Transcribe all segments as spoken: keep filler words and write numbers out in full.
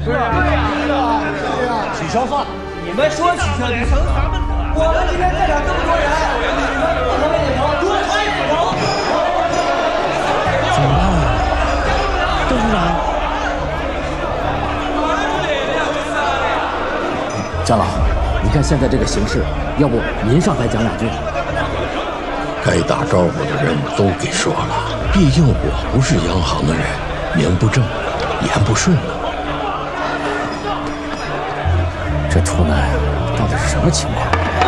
对呀，对呀，对呀，取消算了。你们说取消就成咱们，我们今天在场这么多人，你们不能为你们多开斧头。 怎么办啊？董事长。 长老，你看现在这个形势，要不您上台讲两句？ 该打招呼的人都给说了，毕竟我不是央行的人，名不正，言不顺啊。 这图南到底是什么情况？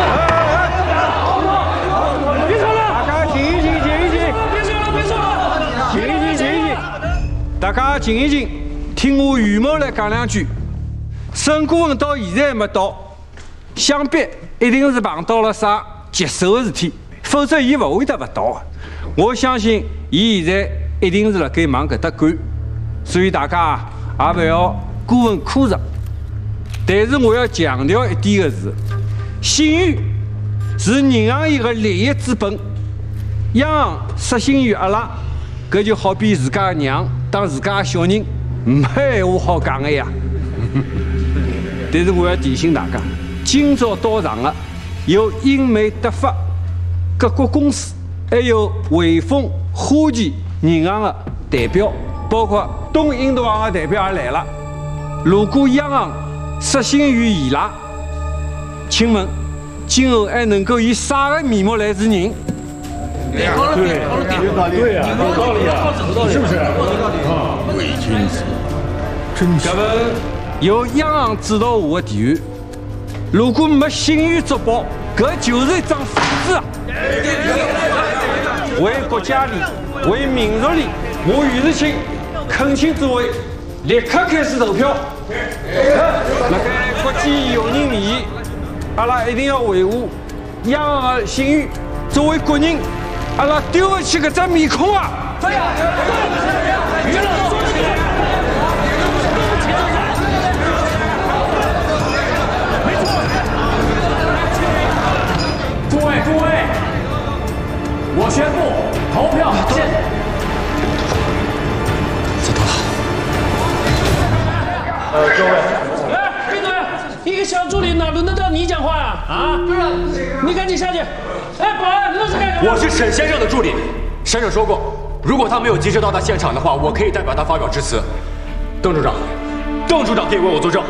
别吵了，大家静一静，静一静，别吵了，别吵了，静一静，静一静，大家静一静，听我余某来讲两句。 沈顾问到现在还没到，想必一定是碰到了啥棘手的事体，否则伊不会得不到的。我相信伊现在一定是辣盖忙搿搭赶，所以大家也不要过分苛责。但是我要强调一点的是，信誉是银行业的利益之本，央行失信于阿拉，搿就好比自家的娘当自家的小人，没闲话好讲的呀。但是我要提醒大家，今朝到场的有英美德法各国公司，还有汇丰、花旗银行的代表，包括东印度行的代表也来了。如果央行失信于伊拉，请问今后还能够以啥个面目来示人？ 对，有道理，对呀，有道理啊，是不是？啊， 伪君子，真是。 由央行指导下的提案，如果没信誉作保，搿就是一张废纸啊！为国家利益，为民族利益，我于世清恳请诸位立刻开始投票。辣盖国际友人面前，阿拉一定要维护央行的信誉。作为国人，阿拉丢不起搿只面孔啊！对呀，娱乐说起来。 诸位，诸位，我宣布投票现。 知道了。 呃，各位，哎，闭嘴！一个小助理哪轮得到你讲话呀？啊，你赶紧下去。哎，保安，那是干什么？ 我是沈先生的助理，沈省说过，如果他没有及时到达现场的话，我可以代表他发表致辞。邓处长，邓处长可以为我作证。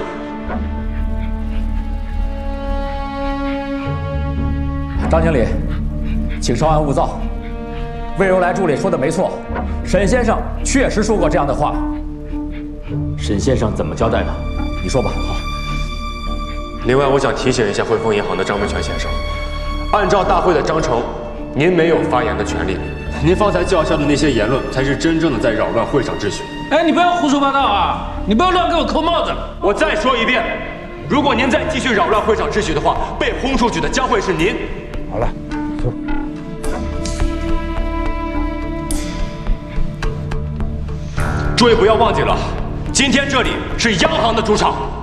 张经理，请稍安勿躁。魏如来助理说的没错，沈先生确实说过这样的话。 沈先生怎么交代的？ 你说吧。 好。另外，我想提醒一下汇丰银行的张文全先生，按照大会的章程，您没有发言的权利。您方才叫嚣的那些言论，才是真正的在扰乱会场秩序。 哎，你不要胡说八道啊！你不要乱给我扣帽子。 我再说一遍，如果您再继续扰乱会场秩序的话，被轰出去的将会是您。 好了，走。 诸位不要忘记了，今天这里是央行的主场。